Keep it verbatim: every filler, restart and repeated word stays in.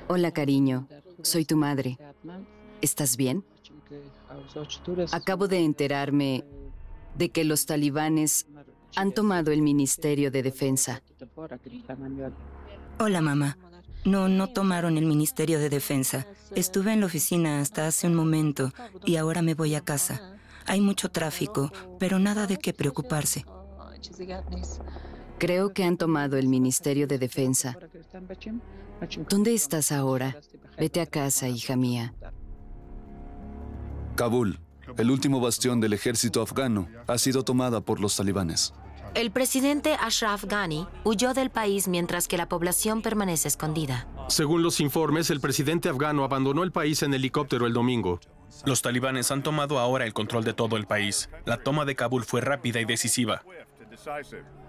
Hola, cariño. Soy tu madre. ¿Estás bien? Acabo de enterarme de que los talibanes han tomado el Ministerio de Defensa. Hola, mamá. No, no tomaron el Ministerio de Defensa. Estuve en la oficina hasta hace un momento y ahora me voy a casa. Hay mucho tráfico, pero nada de qué preocuparse. Creo que han tomado el Ministerio de Defensa. ¿Dónde estás ahora? Vete a casa, hija mía. Kabul, el último bastión del ejército afgano, ha sido tomada por los talibanes. El presidente Ashraf Ghani huyó del país mientras que la población permanece escondida. Según los informes, el presidente afgano abandonó el país en helicóptero el domingo. Los talibanes han tomado ahora el control de todo el país. La toma de Kabul fue rápida y decisiva.